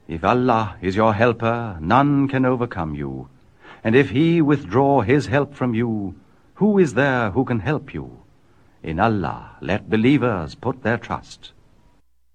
If Allah is your helper, none can overcome you. And if He withdraw His help from you, who is there who can help you? In Allah let believers put their trust.